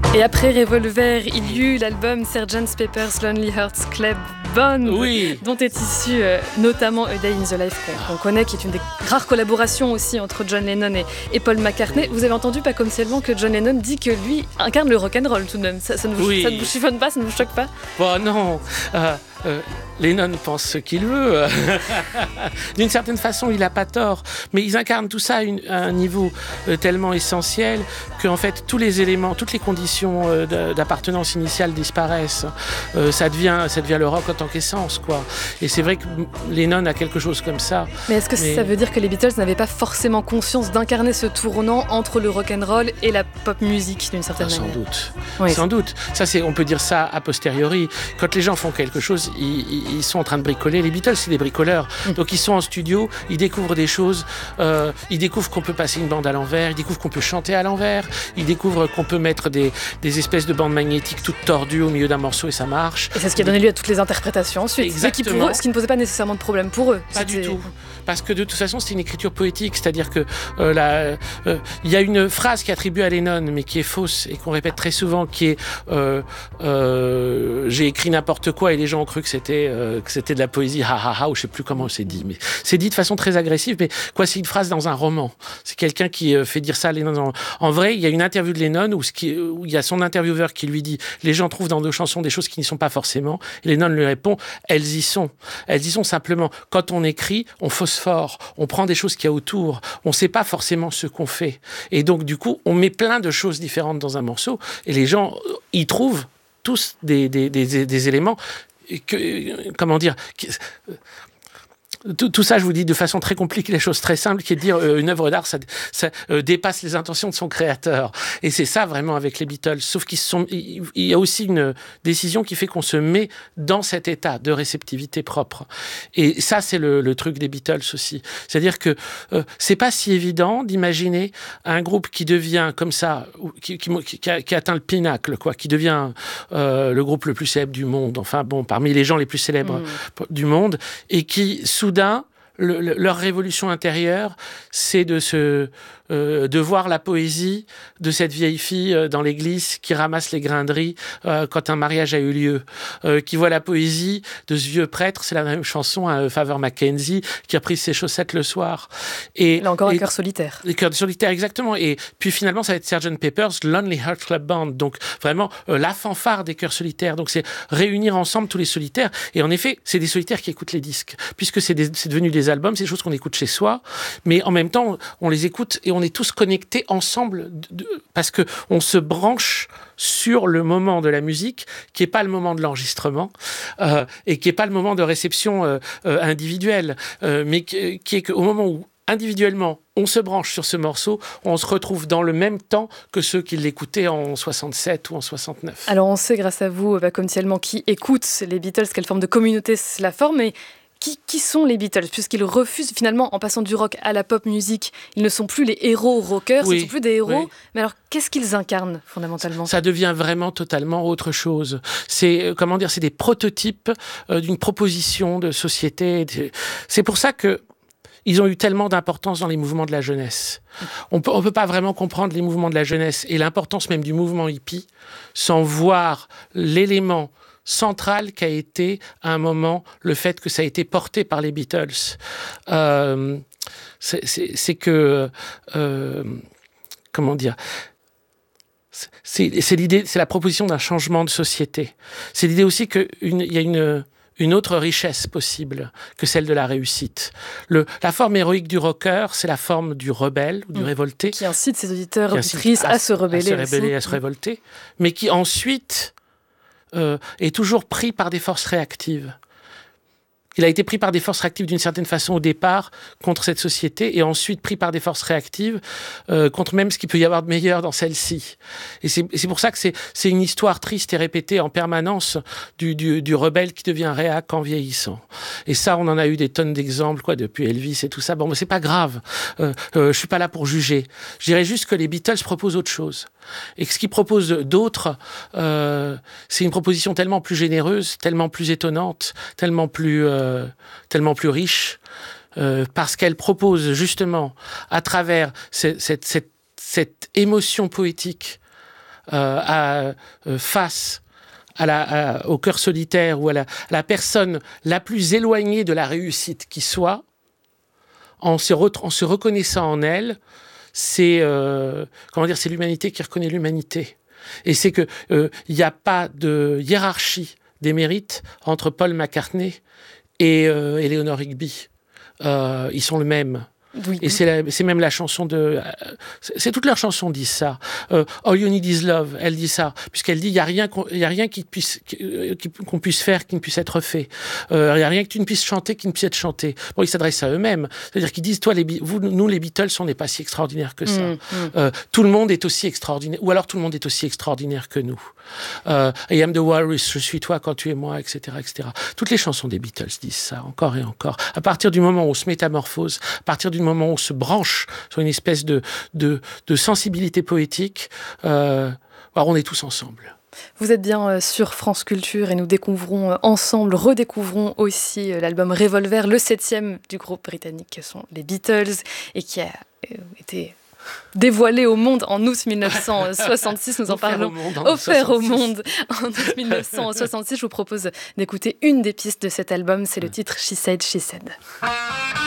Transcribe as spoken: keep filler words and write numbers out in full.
Et après Revolver, il y eut l'album sergeant Pepper's Lonely Hearts Club Band, oui. dont est issu euh, notamment A Day in the Life qu'on, qu'on connaît, qui est une des rares collaborations aussi entre John Lennon et, et Paul McCartney. Vous avez entendu pas comme seulement que John Lennon dit que lui incarne le rock'n'roll tout de même. Ça, ça, ne vous, oui. ça ne vous chiffonne pas, ça ne vous choque pas? Bon, non. Euh, euh, Lennon pense ce qu'il veut. D'une certaine façon, il n'a pas tort. Mais ils incarnent tout ça à, une, à un niveau euh, tellement essentiel qu'en fait, tous les éléments, toutes les conditions euh, d'appartenance initiale disparaissent. Euh, ça, devient, ça devient le rock en tant qu'essence, quoi. Et c'est vrai que Lennon a quelque chose comme ça. Mais est-ce que mais... ça veut dire que les Beatles n'avaient pas forcément conscience d'incarner ce tournant entre le rock'n'roll et la pop music, d'une certaine ah, manière? Sans doute. Oui, sans doute. Ça, c'est, on peut dire ça a posteriori. Quand les gens font quelque chose, ils, ils sont en train de bricoler. Les Beatles, c'est des bricoleurs. Mmh. Donc, ils sont en studio, ils découvrent des choses. Euh, ils découvrent qu'on peut passer une bande à l'envers. Ils découvrent qu'on peut chanter à l'envers. Ils découvrent qu'on peut mettre des, des espèces de bandes magnétiques toutes tordues au milieu d'un morceau et ça marche. Et c'est ce qui a donné lieu à toutes les interprétations ensuite. Exactement. Qui pour eux, ce qui ne posait pas nécessairement de problème pour eux. Pas C'était... du tout. Parce que de toute façon, c'est une écriture poétique. C'est-à-dire que euh, la, euh, y a une phrase qui est attribuée à Lennon, mais qui est fausse et qu'on répète très souvent, qui est euh, euh, j'ai écrit n'importe quoi et les gens ont cru que c'était, euh, que c'était de la poésie, ha ha ha, ou je sais plus comment c'est dit. Mais c'est dit de façon très agressive. Mais quoi, c'est une phrase dans un roman. C'est quelqu'un qui euh, fait dire ça à Lennon. En vrai, il y a une interview de Lennon où il y a son intervieweur qui lui dit les gens trouvent dans nos chansons des choses qui n'y sont pas forcément. Et Lennon lui répond elles y sont. Elles y sont simplement. Quand on écrit, on phosphore, on prend des choses qu'il y a autour. On ne sait pas forcément ce qu'on fait. Et donc, du coup, on met plein de choses différentes dans un morceau et les gens y trouvent tous des, des, des, des éléments que, comment dire, qui, Tout, tout ça, je vous dis de façon très compliquée, les choses très simples, qui est de dire euh, une œuvre d'art, ça, ça euh, dépasse les intentions de son créateur. Et c'est ça vraiment avec les Beatles. Sauf qu'il il, il y a aussi une décision qui fait qu'on se met dans cet état de réceptivité propre. Et ça, c'est le, le truc des Beatles aussi. C'est-à-dire que euh, c'est pas si évident d'imaginer un groupe qui devient comme ça, qui, qui, qui, a, qui atteint le pinacle, quoi, qui devient euh, le groupe le plus célèbre du monde. Enfin bon, parmi les gens les plus célèbres mmh. du monde, et qui sous Soudain, le, le, leur révolution intérieure, c'est de se, euh, de voir la poésie de cette vieille fille euh, dans l'église qui ramasse les grains de riz euh, quand un mariage a eu lieu, euh, qui voit la poésie de ce vieux prêtre, c'est la même chanson, hein, Favor Mackenzie, qui a pris ses chaussettes le soir. Et là encore, et, un cœur solitaire. Un cœur solitaire, exactement. Et puis finalement, ça va être sergeant Pepper's Lonely Hearts Club Band, donc vraiment euh, la fanfare des cœurs solitaires. Donc c'est réunir ensemble tous les solitaires. Et en effet, c'est des solitaires qui écoutent les disques, puisque c'est, des, c'est devenu des albums, c'est des choses qu'on écoute chez soi, mais en même temps, on les écoute et on est tous connectés ensemble de, de, parce que on se branche sur le moment de la musique, qui est pas le moment de l'enregistrement euh, et qui est pas le moment de réception euh, euh, individuelle, euh, mais qui, qui est qu'au moment où individuellement, on se branche sur ce morceau, on se retrouve dans le même temps que ceux qui l'écoutaient en soixante-sept ou en soixante-neuf. Alors on sait grâce à vous, bah, comme tellement qui écoute les Beatles, quelle forme de communauté cela forme, mais Qui, qui sont les Beatles, puisqu'ils refusent finalement, en passant du rock à la pop musique, ils ne sont plus les héros rockers, oui, ce ne sont plus des héros, oui. Mais alors qu'est-ce qu'ils incarnent fondamentalement ? Ça devient vraiment totalement autre chose. C'est, comment dire, c'est des prototypes euh, d'une proposition de société. C'est pour ça que ils ont eu tellement d'importance dans les mouvements de la jeunesse. On peut, on peut pas vraiment comprendre les mouvements de la jeunesse et l'importance même du mouvement hippie sans voir l'élément central qu'a été, à un moment, le fait que ça a été porté par les Beatles. Euh, c'est, c'est, c'est que... Euh, comment dire c'est, c'est l'idée, c'est la proposition d'un changement de société. C'est l'idée aussi qu'il y a une... une autre richesse possible que celle de la réussite. Le, la forme héroïque du rocker, c'est la forme du rebelle ou du mmh. révolté. Qui incite ses auditeurs et auditrices à, à se rebeller. À se rebeller, à se révolter. Mais qui ensuite euh, est toujours pris par des forces réactives. Il a été pris par des forces réactives d'une certaine façon au départ contre cette société et ensuite pris par des forces réactives euh, contre même ce qu'il peut y avoir de meilleur dans celle-ci. Et c'est, et c'est pour ça que c'est, c'est une histoire triste et répétée en permanence du, du, du rebelle qui devient réac en vieillissant. Et ça, on en a eu des tonnes d'exemples, quoi, depuis Elvis et tout ça. Bon, mais c'est pas grave. Euh, euh, je suis pas là pour juger. Je dirais juste que les Beatles proposent autre chose. Et que ce qu'ils proposent d'autres, euh, c'est une proposition tellement plus généreuse, tellement plus étonnante, tellement plus, euh, tellement plus riche, euh, parce qu'elle propose justement, à travers cette, cette, cette, cette émotion poétique, euh, à, euh, face à la, à, au cœur solitaire ou à la, à la personne la plus éloignée de la réussite qui soit, en se, re- en se reconnaissant en elle, c'est, euh, comment dire, c'est l'humanité qui reconnaît l'humanité. Et c'est qu'il n'y euh, a pas de hiérarchie des mérites entre Paul McCartney et euh, Eleanor Rigby. Euh, ils sont le même. Oui. Et c'est, la, c'est même la chanson de... Euh, c'est, c'est toutes leurs chansons disent ça. Euh, All You Need Is Love, elle dit ça, puisqu'elle dit il n'y a rien, qu'on, y a rien qui puisse, qui, qu'on puisse faire qui ne puisse être fait. Il euh, n'y a rien que tu ne puisses chanter qui ne puisse être chanté. Bon, ils s'adressent à eux-mêmes. C'est-à-dire qu'ils disent, toi, les, vous, nous, les Beatles, on n'est pas si extraordinaires que ça. Mmh, mmh. Euh, tout le monde est aussi extraordinaire. Ou alors tout le monde est aussi extraordinaire que nous. Euh, I am the walrus, je suis toi quand tu es moi, et cetera, et cetera. Toutes les chansons des Beatles disent ça, encore et encore. À partir du moment où on se métamorphose, à partir du moment où on se branche sur une espèce de, de, de sensibilité poétique, euh, alors on est tous ensemble. Vous êtes bien sur France Culture et nous découvrons ensemble, redécouvrons aussi l'album Revolver, le septième du groupe britannique que sont les Beatles et qui a été dévoilé au monde en août dix-neuf cent soixante-six, nous en parlons, offert au monde en août dix-neuf cent soixante-six. Je vous propose d'écouter une des pistes de cet album, c'est le titre She Said, She Said.